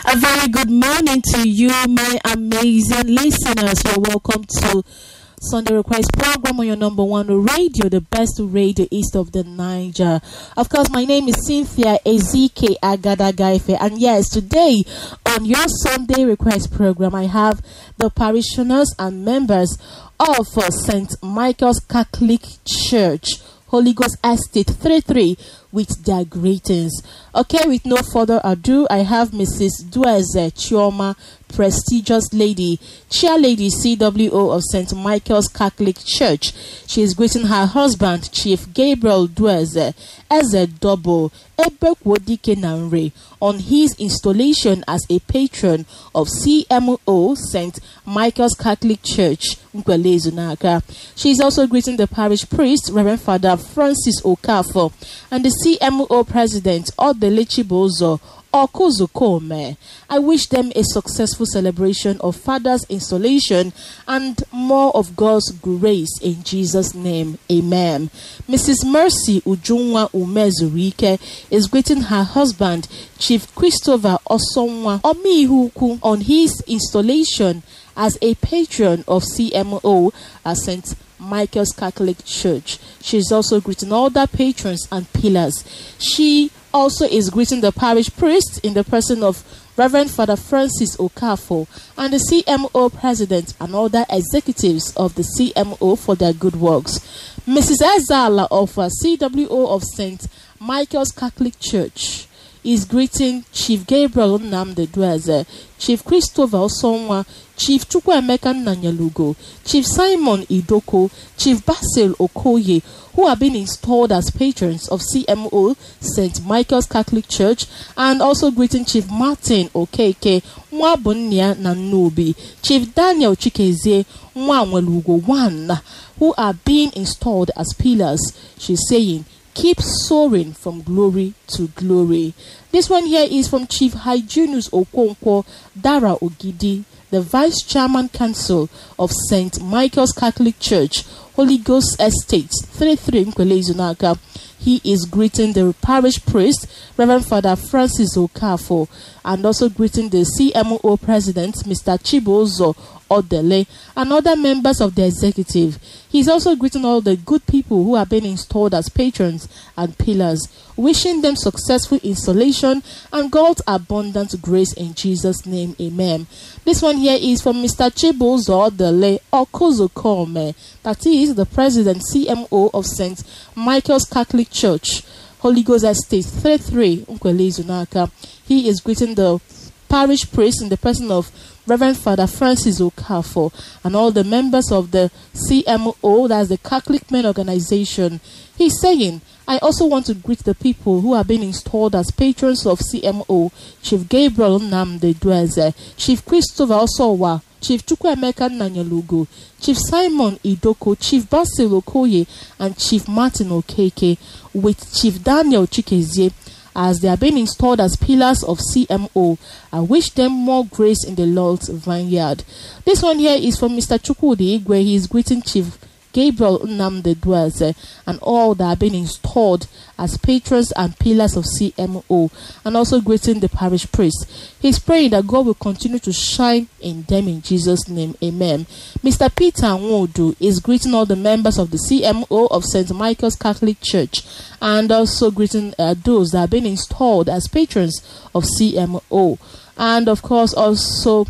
A very good morning to you, my amazing listeners. You're welcome to Sunday Request program on your number one radio, the best radio east of the Niger. Of course, my name is Cynthia Ezike Agadagaife, and yes, today on your Sunday Request program, I have the parishioners and members of St. Michael's Catholic Church, Holy Ghost Estate 33, with their greetings. Okay, with no further ado, I have Mrs. Dueze Chioma, prestigious lady, chair lady CWO of St. Michael's Catholic Church. She is greeting her husband, Chief Gabriel Dueze, as a double Ebekwodike Nanre, on his installation as a patron of CMO St. Michael's Catholic Church, Nkwele Zunaka. She is also greeting the parish priest, Reverend Father Francis Okafo, and the CMO president, Odele Chibozo Okuzukome. I wish them a successful celebration of Father's installation and more of God's grace in Jesus' name. Amen. Mrs. Mercy Ujunwa Umezurike is greeting her husband, Chief Christopher Osonwa Omihuku, on his installation as a patron of CMO at St. Michael's Catholic Church. She is also greeting all the patrons and pillars. She also is greeting the parish priest in the person of Reverend Father Francis Okafo and the CMO president and other executives of the CMO for their good works. Mrs. Ezala of CWO of St. Michael's Catholic Church is greeting Chief Gabriel Nnamdi Dueze, Chief Christopher Osonwa, Chief Chukwuemeka Nanyalugo, Chief Simon Idoko, Chief Basil Okoye, who have been installed as patrons of CMO St. Michael's Catholic Church, and also greeting Chief Martin Okeke Mwabunya Nanubi, Chief Daniel Chikezie Mwanwelugo 1, who are being installed as pillars. She's saying, keep soaring from glory to glory. This one here is from Chief Hyginus Okonkwo Dara Ogidi, the Vice Chairman Council of St. Michael's Catholic Church, Holy Ghost Estate 33 Nkwele Zunaka. He is greeting the parish priest, Reverend Father Francis Okafo, and also greeting the CMO president, Mr. Chibozo Odele, and other members of the executive. He is also greeting all the good people who have been installed as patrons and pillars, wishing them successful installation and God's abundant grace in Jesus' name. Amen. This one here is from Mr. Chibozo Odele Okuzukome, that is the president CMO of St. Michael's Catholic Church, Holy Ghost Estate 33 Nkwele Zunaka. He is greeting the parish priest in the person of Reverend Father Francis Okafo and all the members of the CMO, that's the Catholic Men Organization. He's saying, I also want to greet the people who have been installed as patrons of CMO, Chief Gabriel Nnamdi Dueze, Chief Christopher Osowa, Chief Chukwuemeka Nanyalugo, Chief Simon Idoko, Chief Basil Okoye, and Chief Martin Okeke, with Chief Daniel Chikezie, as they are being installed as pillars of CMO. I wish them more grace in the Lord's vineyard. This one here is from Mr. Chukwudi, where he is greeting Chief Gabriel Nnamdi Dueze and all that are being installed as patrons and pillars of CMO, and also greeting the parish priest. He's praying that God will continue to shine in them in Jesus' name. Amen. Mr. Peter Nwodu is greeting all the members of the CMO of St. Michael's Catholic Church, and also greeting those that have been installed as patrons of CMO, and of course also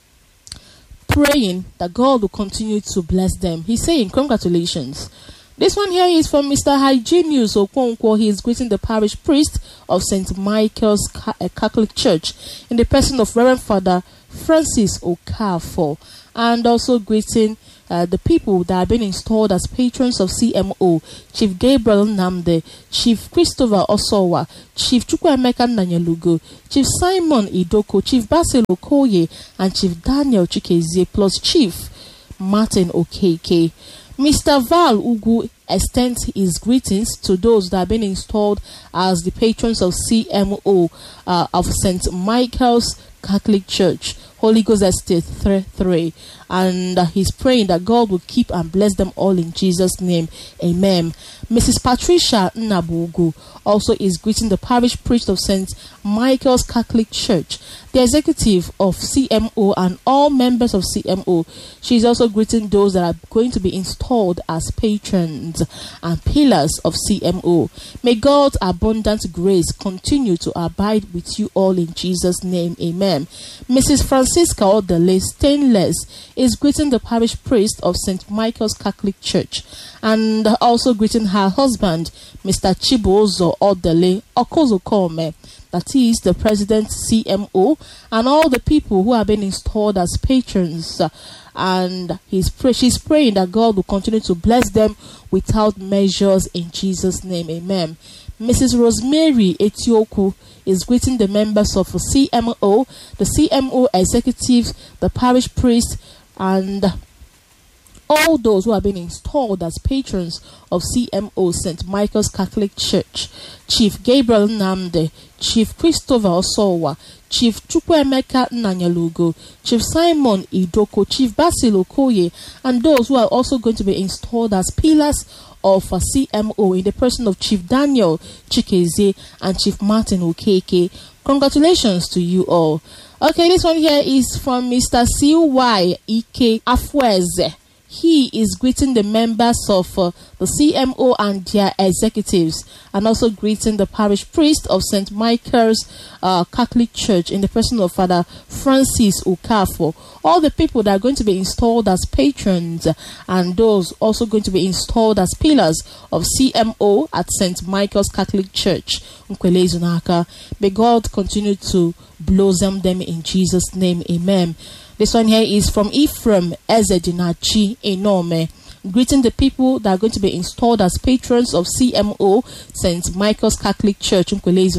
praying that God will continue to bless them. He's saying congratulations. This one here is from Mr. Hyginus Okonkwo. He is greeting the parish priest of St. Michael's Catholic Church in the person of Reverend Father Francis Okafo, and also greeting the people that have been installed as patrons of CMO, Chief Gabriel Nnamdi, Chief Christopher Osowa, Chief Chukwuemeka Nanyalugo, Chief Simon Idoko, Chief Basil Okoye, and Chief Daniel Chikezie, plus Chief Martin Okeke. Mr. Val Ugu extends his greetings to those that have been installed as the patrons of CMO of St. Michael's Catholic Church, Holy Ghost Estate 3. And he's praying that God will keep and bless them all in Jesus' name. Amen. Mrs. Patricia Nabugu also is greeting the parish priest of St. Michael's Catholic Church, the executive of CMO, and all members of CMO. She's also greeting those that are going to be installed as patrons and pillars of CMO. May God's abundant grace continue to abide with you all in Jesus' name. Amen. Mrs. Francisca Odele Stainless is greeting the parish priest of St. Michael's Catholic Church and also greeting her husband, Mr. Chibuzo Odele Okozokome, that is the president CMO, and all the people who have been installed as patrons. And she's praying that God will continue to bless them without measures in Jesus' name. Amen. Mrs. Rosemary Etioku is greeting the members of CMO, the CMO executive, the parish priest, and all those who have been installed as patrons of CMO St. Michael's Catholic Church. Chief Gabriel Namde, Chief Christopher Osowa, Chief Chukwuemeka Nanyalugo, Chief Simon Idoko, Chief Basil Okoye, and those who are also going to be installed as pillars of CMO in the person of Chief Daniel Chikeze and Chief Martin Okeke. Congratulations to you all. Okay, this one here is from Mr. C.Y. Ike Afweze. He is greeting the members of the CMO and their executives, and also greeting the parish priest of St. Michael's Catholic Church in the person of Father Francis Ukafo. All the people that are going to be installed as patrons and those also going to be installed as pillars of CMO at St. Michael's Catholic Church. May God continue to blossom them in Jesus' name. Amen. This one here is from Ephraim Ezedinachi Enome, greeting the people that are going to be installed as patrons of CMO, St. Michael's Catholic Church,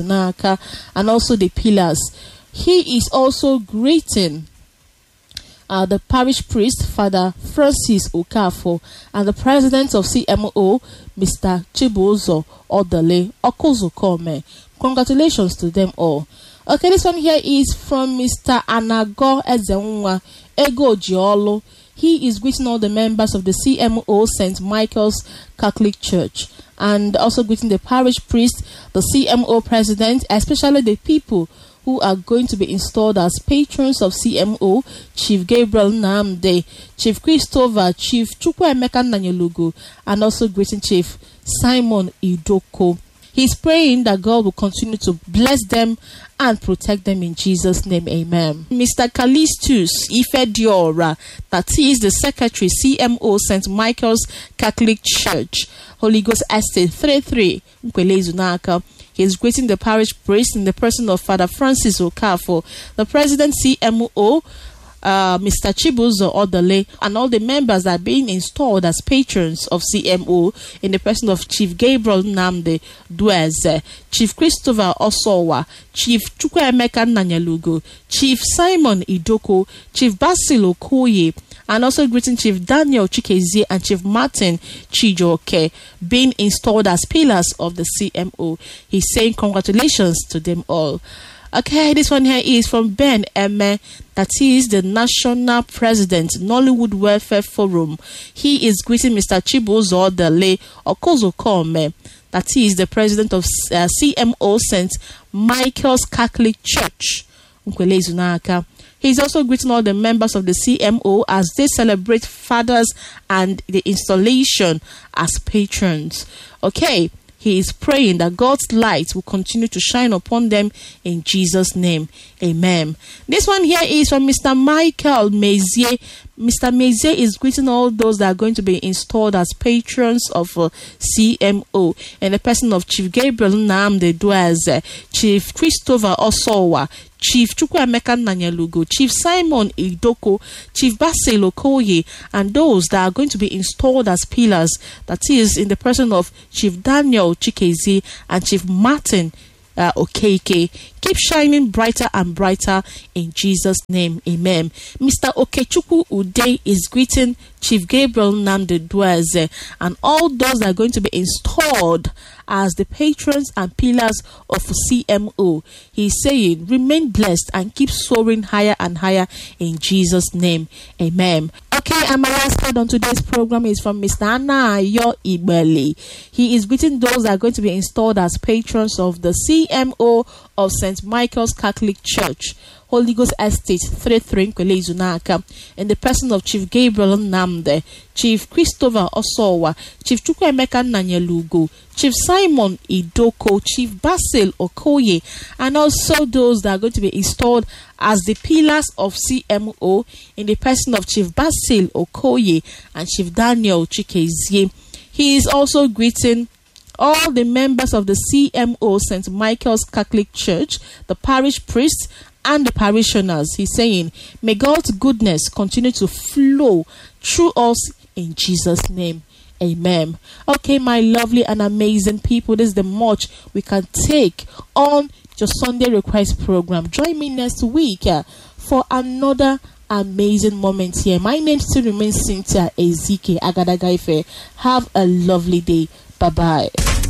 and also the pillars. He is also greeting the parish priest, Father Francis Okafo, and the president of CMO, Mr. Chibuzo Odele Okozokome. Congratulations to them all. Okay, this one here is from Mr. Anago Ezenwa Ego Giolo. He is greeting all the members of the CMO St. Michael's Catholic Church, and also greeting the parish priest, the CMO president, especially the people who are going to be installed as patrons of CMO, Chief Gabriel Namde, Chief Christopher, Chief Chukwuemeka Nanyalugu, and also greeting Chief Simon Idoko. He's praying that God will continue to bless them and protect them in Jesus' name. Amen. Mr. Callistus Ifediora, that is the secretary CMO St. Michael's Catholic Church, Holy Ghost Estate 3 Nkwelezunaka. He is greeting the parish priest in the person of Father Francis Okafo, the president CMO, Mr. Chibuzo Odele, and all the members that are being installed as patrons of CMO in the person of Chief Gabriel Namde Dueze, Chief Christopher Osowa, Chief Chukwuemeka Nanyalugo, Chief Simon Idoko, Chief Basil Okoye, and also greeting Chief Daniel Chikeze and Chief Martin Chijoke, being installed as pillars of the CMO. He's saying congratulations to them all. Okay, this one here is from Ben Eme, that is the National President, Nollywood Welfare Forum. He is greeting Mr. Chibuzo Odele Okozokome, that is the president of CMO St. Michael's Catholic Church. He's also greeting all the members of the CMO as they celebrate fathers and the installation as patrons. Okay. He is praying that God's light will continue to shine upon them in Jesus' name. Amen. This one here is from Mr. Michael Mezier. Mr. Mezier is greeting all those that are going to be installed as patrons of CMO in the person of Chief Gabriel Namde Dueze, Chief Christopher Osowa, Chief Chukwuemeka Nanyalugo, Chief Simon Idoko, Chief Basil Okoye, and those that are going to be installed as pillars, that is in the person of Chief Daniel Chikeze and Chief Martin Okeke. Keep shining brighter and brighter in Jesus' name. Amen. Mr. Okechukwu Ude is greeting Chief Gabriel Nnamdi Dueze and all those that are going to be installed as the patrons and pillars of CMO. He's saying, remain blessed and keep soaring higher and higher in Jesus' name. Amen. Okay, and my last word on today's program is from Mr. Anayo Ibeli. He is greeting those that are going to be installed as patrons of the CMO of St. Michael's Catholic Church, Holy Ghost Estate, 33 Nkwele Izunaka, in the person of Chief Gabriel Nnamdi, Chief Christopher Osowa, Chief Chukwuemeka Nanyelugo, Chief Simon Idoko, Chief Basil Okoye, and also those that are going to be installed as the pillars of CMO in the person of Chief Basil Okoye and Chief Daniel Chikezie. He is also greeting all the members of the CMO St. Michael's Catholic Church, the parish priests, and the parishioners. He's saying, may God's goodness continue to flow through us in Jesus' name. Amen. Okay, my lovely and amazing people, this is the much we can take on your Sunday Request program. Join me next week for another amazing moment here. My name still remains Cynthia Ezike Agadagaife. Have a lovely day. Bye-bye.